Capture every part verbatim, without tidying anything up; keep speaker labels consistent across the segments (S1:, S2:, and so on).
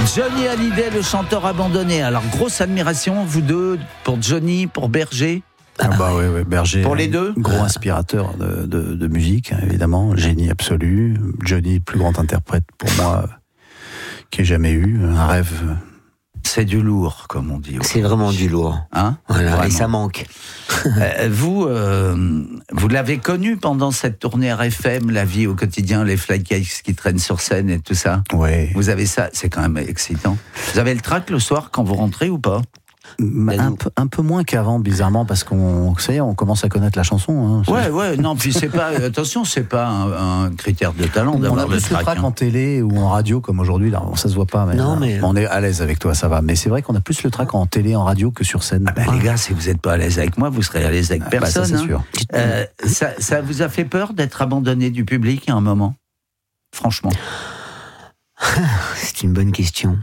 S1: Johnny Hallyday, le chanteur abandonné. Alors, grosse admiration, vous deux, pour Johnny, pour Berger.
S2: Ah bah oui, ouais, Berger.
S1: Pour les deux.
S2: Gros inspirateur de, de, de musique, évidemment. Génie absolu. Johnny, plus grand interprète pour moi qu'il ait jamais eu. Un rêve.
S1: C'est du lourd, comme on dit.
S3: C'est vraiment du lourd.
S1: Hein
S3: Voilà,
S1: Vraiment.
S3: et ça manque.
S1: euh, vous, euh, vous l'avez connu pendant cette tournée R F M, la vie au quotidien, les flycakes qui traînent sur scène et tout ça.
S2: Ouais.
S1: Vous avez ça, c'est quand même excitant. Vous avez le trac le soir quand vous rentrez ou pas?
S2: Un peu, un peu moins qu'avant, bizarrement, parce qu'on, ça y est, on commence à connaître la chanson. Hein.
S1: Ouais, ouais, non, puis c'est pas, attention, c'est pas un, un critère de talent
S2: On
S1: d'avoir
S2: a
S1: le
S2: plus le
S1: trac.
S2: trac
S1: hein.
S2: en télé ou en radio, comme aujourd'hui, là, ça se voit pas, mais,
S3: Non,
S2: là,
S3: mais-
S2: on est à l'aise avec toi, ça va. Mais c'est vrai qu'on a plus le trac en télé, en radio que sur scène.
S1: Ah ben, les gars, si vous n'êtes pas à l'aise avec moi, vous serez à l'aise avec
S2: Ah, bah,
S1: personne.
S2: ça, c'est
S1: hein.
S2: sûr.
S1: Euh, ça, ça vous a fait peur d'être abandonné du public à un moment? Franchement.
S3: C'est une bonne question.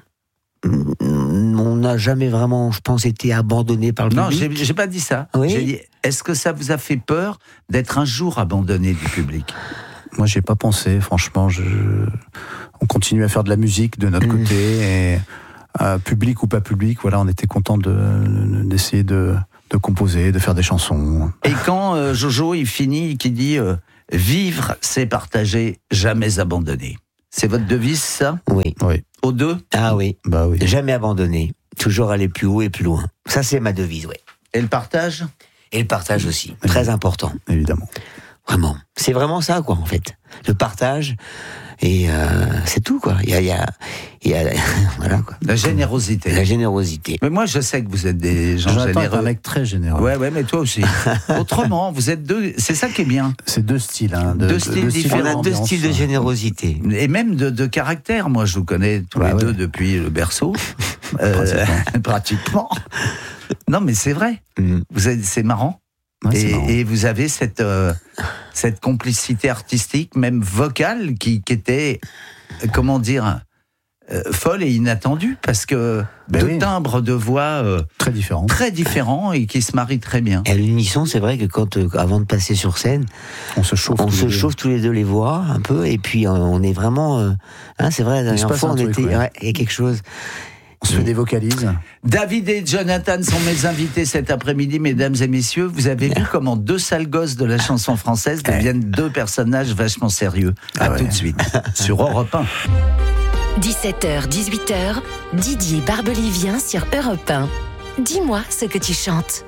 S3: On n'a jamais vraiment, je pense, été abandonné par le
S1: Non,
S3: public.
S1: j'ai, j'ai pas dit ça.
S3: Oui.
S1: J'ai dit, est-ce que ça vous a fait peur d'être un jour abandonné du public?
S2: Moi, j'ai pas pensé, franchement. Je... On continue à faire de la musique de notre
S3: Mmh.
S2: côté, et euh, public ou pas public, voilà, on était content de, d'essayer de, de composer, de faire des chansons.
S1: Et quand euh, Jojo il finit, qui dit euh, vivre, c'est partager, jamais abandonner. C'est votre devise, ça?
S3: Oui.
S2: Oui,
S1: Aux deux?
S3: Ah oui.
S2: bah oui.
S3: Jamais abandonné. Toujours aller plus haut et plus loin. Ça, c'est ma devise, oui.
S1: Et le partage?
S3: Et le partage aussi. Très important.
S2: Évidemment.
S3: Vraiment. C'est vraiment ça, quoi, en fait. Le partage. Et euh, c'est tout, quoi. Il y a, il y a, il y a voilà, quoi.
S1: La générosité.
S3: La générosité.
S1: Mais moi, je sais que vous êtes des gens
S2: Jonathan est un
S1: généreux.
S2: mec très généreux.
S1: Ouais, ouais, mais toi aussi. Autrement, vous êtes deux. C'est ça qui est bien.
S2: C'est deux styles. Hein, de,
S1: Deux
S2: de-
S1: styles
S2: de
S1: différents.
S3: On a deux
S2: d'ambiance.
S3: styles de générosité.
S1: Et même de, de caractère. Moi, je vous connais tous
S2: Bah
S1: les
S2: ouais.
S1: deux depuis le berceau. Euh, pratiquement. Non, mais c'est vrai.
S3: Mm.
S1: Vous êtes, c'est marrant.
S2: Ouais, c'est
S1: et,
S2: marrant.
S1: et vous avez cette, euh, cette complicité artistique, même vocale, qui, qui était, euh, comment dire, euh, folle et inattendue, parce que
S2: Ben
S1: deux
S2: oui.
S1: timbres de voix euh,
S2: Très différent.
S1: très différents et qui se marient très bien.
S3: Et à l'unisson, c'est vrai que quand, euh, avant de passer sur scène,
S2: On se chauffe.
S3: on
S2: tous
S3: se
S2: les deux.
S3: chauffe tous les deux les voix, un peu, et puis euh, on est vraiment... euh, hein, c'est vrai, la
S2: Il se
S3: dernière
S2: passe
S3: fois,
S2: un
S3: on
S2: truc,
S3: était...
S2: ouais.
S3: ouais, il y a quelque chose...
S2: On se fait des vocalises.
S1: David et Jonathan sont mes invités cet après-midi, mesdames et messieurs. Vous avez vu comment deux sales gosses de la chanson française deviennent deux personnages vachement sérieux. À
S2: Ah ouais.
S1: tout de suite, sur Europe un.
S4: dix-sept heures, dix-huit heures, Didier Barbelivien sur Europe un. Dis-moi ce que tu chantes.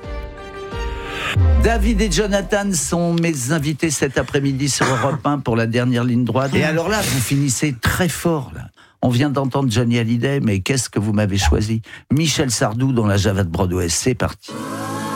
S1: David et Jonathan sont mes invités cet après-midi sur Europe un pour la dernière ligne droite. Et alors là, vous finissez très fort, là. On vient d'entendre Johnny Hallyday, mais qu'est-ce que vous m'avez choisi? Michel Sardou dans la Java de Broadway. C'est parti.